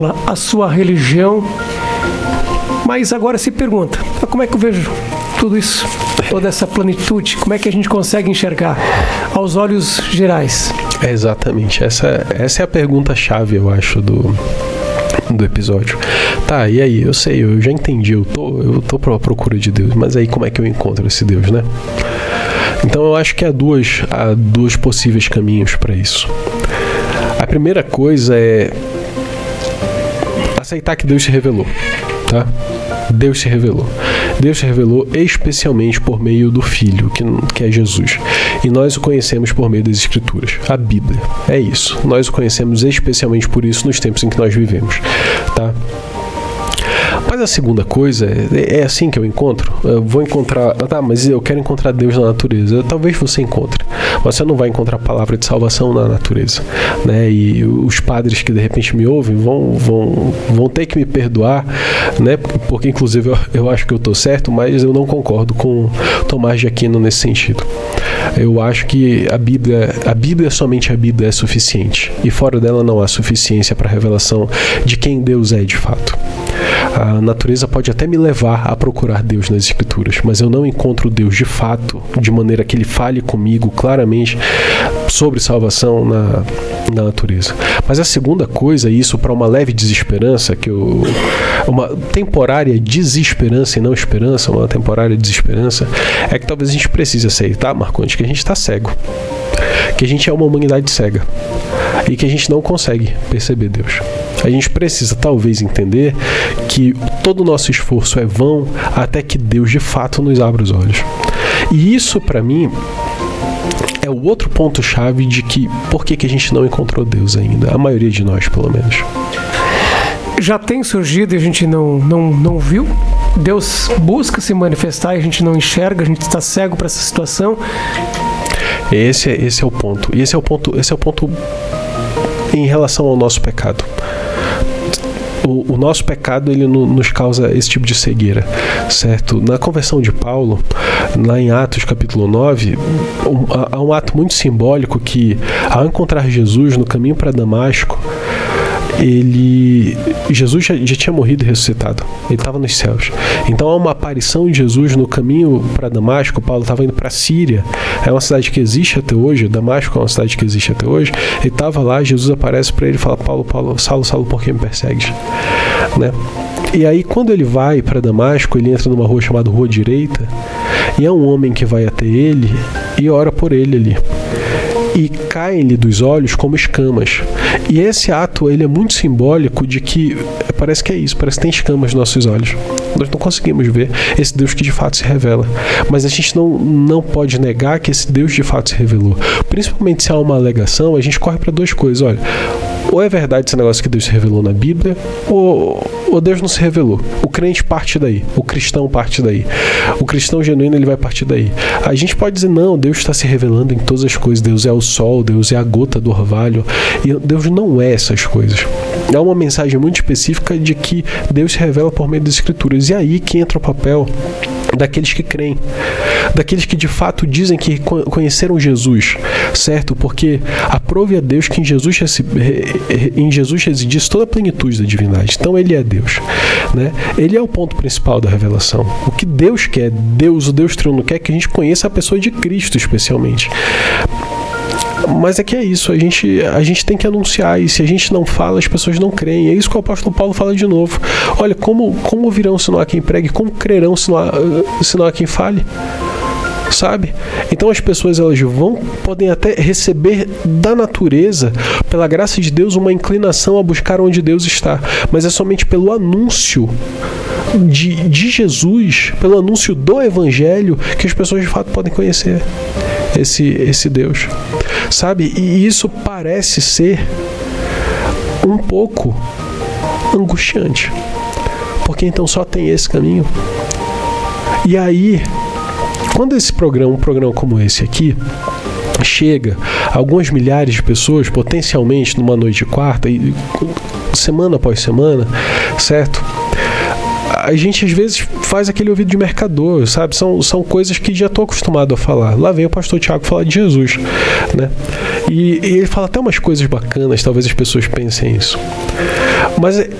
a sua religião, mas agora se pergunta, como é que eu vejo tudo isso, toda essa plenitude, como é que a gente consegue enxergar aos olhos gerais? Exatamente, essa é a pergunta-chave, eu acho, do episódio. Tá, e aí, eu sei, eu já entendi, eu tô à procura de Deus, mas aí como é que eu encontro esse Deus, né? Então eu acho que há dois possíveis caminhos para isso. A primeira coisa é aceitar que Deus se revelou, tá? Deus se revelou. Deus se revelou especialmente por meio do Filho, que é Jesus. E nós o conhecemos por meio das Escrituras, a Bíblia. É isso. Nós o conhecemos especialmente por isso nos tempos em que nós vivemos, tá? Mas a segunda coisa é assim que eu encontro. Eu vou encontrar... Tá, mas eu quero encontrar Deus na natureza. Talvez você encontre. Mas você não vai encontrar a palavra de salvação na natureza, né? E os padres que de repente me ouvem vão ter que me perdoar, né? Porque inclusive eu acho que eu estou certo, mas eu não concordo com Tomás de Aquino nesse sentido. Eu acho que a Bíblia, somente a Bíblia é suficiente. E fora dela não há suficiência para a revelação de quem Deus é de fato. A natureza pode até me levar a procurar Deus nas Escrituras, mas eu não encontro Deus de fato, de maneira que Ele fale comigo claramente sobre salvação na natureza. Mas a segunda coisa, e isso para uma leve desesperança, uma temporária desesperança e não esperança, uma temporária desesperança, é que talvez a gente precise aceitar, Marcondes, que a gente está cego, que a gente é uma humanidade cega e que a gente não consegue perceber Deus. A gente precisa talvez entender que todo o nosso esforço é vão até que Deus de fato nos abra os olhos. E isso para mim é o outro ponto-chave de que por que a gente não encontrou Deus ainda, a maioria de nós pelo menos. Já tem surgido e a gente não viu? Deus busca se manifestar e a gente não enxerga, a gente está cego para essa situação? Esse é o ponto. E esse é o ponto em relação ao nosso pecado. O nosso pecado, ele nos causa esse tipo de cegueira, certo? Na conversão de Paulo, lá em Atos capítulo 9, há um ato muito simbólico que, ao encontrar Jesus no caminho para Damasco, Jesus já tinha morrido e ressuscitado. Ele estava nos céus. Então há uma aparição de Jesus no caminho para Damasco. Paulo estava indo para a Síria. É uma cidade que existe até hoje. Damasco é uma cidade que existe até hoje. Ele estava lá, Jesus aparece para ele e fala: Paulo, Saulo, Saulo, por que me persegues? Né? E aí quando ele vai para Damasco, ele entra numa rua chamada Rua Direita, e é um homem que vai até ele e ora por ele ali. E caem-lhe dos olhos como escamas. E esse ato, ele é muito simbólico de que parece que é isso, parece que tem escamas nos nossos olhos. Nós não conseguimos ver esse Deus que de fato se revela. Mas a gente não pode negar que esse Deus de fato se revelou. Principalmente se há uma alegação, a gente corre para duas coisas. Olha, ou é verdade esse negócio que Deus se revelou na Bíblia, ou Deus não se revelou. O crente parte daí, o cristão parte daí. O cristão genuíno, ele vai partir daí. A gente pode dizer, não, Deus está se revelando em todas as coisas. Deus é o sol, Deus é a gota do orvalho. E Deus não é essas coisas. É uma mensagem muito específica de que Deus se revela por meio das Escrituras. E aí que entra o papel daqueles que creem, daqueles que de fato dizem que conheceram Jesus, certo? Porque aprove a Deus que em Jesus residisse toda a plenitude da divindade. Então ele é Deus, né? Ele é o ponto principal da revelação. O que Deus quer, o Deus triuno quer, que a gente conheça a pessoa de Cristo especialmente. Mas é que é isso, a gente tem que anunciar, e se a gente não fala, as pessoas não creem. É isso que o apóstolo Paulo fala de novo. Olha, como virão se não há quem pregue, como crerão se não há quem fale? Sabe? Então as pessoas, elas podem até receber da natureza, pela graça de Deus, uma inclinação a buscar onde Deus está, mas é somente pelo anúncio de Jesus, pelo anúncio do Evangelho, que as pessoas de fato podem conhecer esse Deus, sabe? E isso parece ser um pouco angustiante, porque então só tem esse caminho. E aí, quando um programa como esse aqui chega a algumas milhares de pessoas, potencialmente numa noite de quarta, e semana após semana, certo? A gente às vezes faz aquele ouvido de mercador, sabe? São coisas que já estou acostumado a falar. Lá vem o pastor Tiago falar de Jesus, né? E ele fala até umas coisas bacanas, talvez as pessoas pensem isso. Mas